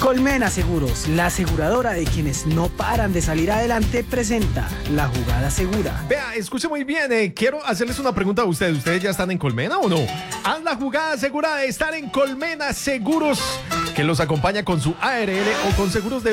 Colmena Seguros, la aseguradora de quienes no paran de salir adelante, presenta La Jugada Segura. Vea, escuche muy bien, quiero hacerles una pregunta a ustedes. ¿Ustedes ya están en Colmena o no? Haz la jugada segura de estar en Colmena Seguros, que los acompaña con su ARL o con seguros de